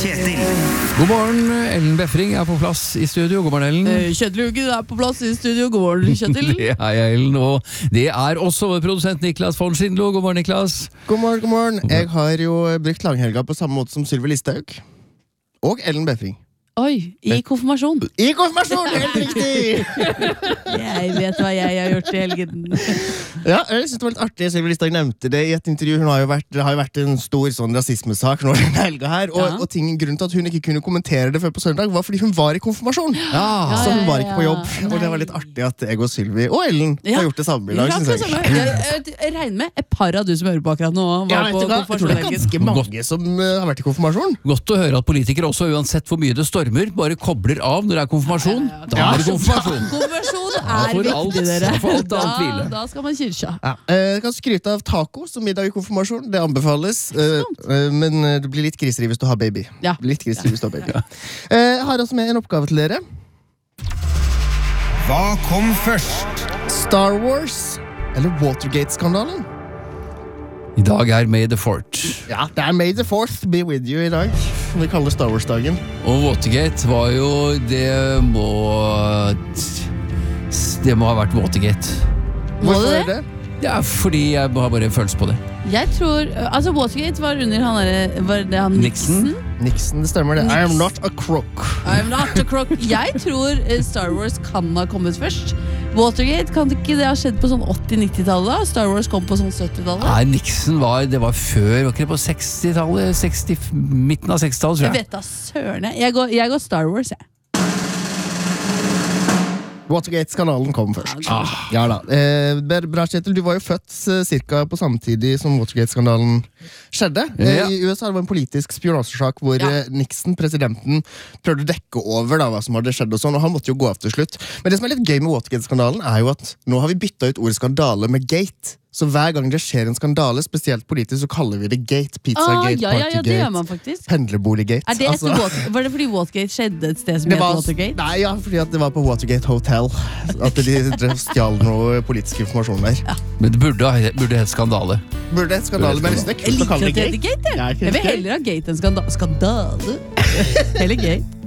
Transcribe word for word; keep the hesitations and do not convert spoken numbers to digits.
Kjetil. God morgen, Ellen Befring er på plass i studio. God morgen, Ellen. Eh, Kjetil Hugen er på plass i studio. God morgen, Kjetil. Det er jeg, Ellen, og det er også vår produsent Niklas von Schindlo. God morgen, Niklas. God morgen, god morgen. Jeg har jo brukt langhelga på samme måte som Sylvi Listhaug. Og Ellen Befring. Oi, i konfirmasjon. I konfirmasjon, helt riktig! Jeg vet hva jeg har gjort i helgen. Ja, jeg synes det var litt artig. Sylvi Listhaug nevnte det i et intervju. Hun har jo vært, det har jo vært en stor sånn rasismesak nå denne helga her. Og, Ja. og ting, grunnen til at hun ikke kunne kommentere det før på søndag, var fordi hun var i konfirmasjon. Ja, Så hun var ja, ikke på jobb. ja. Og det var litt artig at jeg og Sylvi og Ellen Ja. har gjort det samme i dag, Ja, synes akkurat jeg. samme. Jeg, jeg, jeg regner med et par av du som hører på akkurat nå var Ja, på vet du hva? Jeg tror konfirmasjon det i er helgen. ganske mange som uh, har vært i konfirmasjon. Godt å høre at politikere også, uansett hvor mye det stormer, bare kobler av når det er konfirmasjon. Da Ja, er det konfirmasjon. Konfirmasjon Ja, er for viktig, alt. dere. Ja, for alt annet Da, hvile. da skal man i kirka. Ja. Eh, Jeg kan skryte av taco som middag i konfirmasjon. Det anbefales. Eh, eh, men eh, det blir litt griseri hvis du har baby. Ja. Litt griseri hvis du har baby. Eh, Jeg har også med en oppgave til dere. Hva kom først? Star Wars eller Watergate-skandalen? I dag er May the Fourth. Ja, det er May the Fourth be with you i dag. Som vi kaller Star Wars-dagen. Og Watergate var jo, det må, det må ha vært Watergate. Må Hvorfor det er det? Ja, fordi jeg har bare en følelse på det. Jeg tror, altså Watergate var under han der, var det han Nixon? Nixon? Nixon, det stemmer det. I am not a crook. I'm not a crook. Jeg tror eh, Star Wars kan ha kommet først. Watergate, kan ikke det ha skjedd på sånn åtti-nittitallet da? Star Wars kom på sånn syttitallet? Nei, Nixon var, det var før, var ikke det på sekstitallet, seksti, midten av sekstitallet, tror Jeg jeg. vet da søren jeg. Jeg går, jeg går Star Wars, jeg. Watergate-skandalen kom først. Ah. Ja da. Eh, bra, Kjetil, du var jo født eh, cirka på samtidig som Watergate-skandalen skjedde. Eh, Ja. I U S A var det en politisk spionasjesak hvor Ja. eh, Nixon, presidenten, prøvde å dekke over da, hva som hadde skjedd og sånn, og han måtte jo gå av til slutt. Men det som er litt gøy med Watergate-skandalen er jo at nå har vi byttet ut ordet skandale med gate. Så hver gang det skjer en skandale, spesielt politisk, så kaller vi det gate. Ah, Pizzagate, ja, ja, ja, det gjør Partygate, man faktisk. pendlerboliggate. Er det etter Altså- Water, var det fordi Watergate skjedde et sted som Det het var, Watergate? nei, ja, fordi at det var på Watergate Hotel. At de drev- stjal noe politisk informasjon der. Men det burde, ha- burde hett skandale. Burde et skandale, men jeg synes det er Jeg kult å liker kalle at det det heter gate. Gate, jeg. Ja, ikke Jeg vil gøy? heller ha Gate enn skanda skandale. Eller Gate.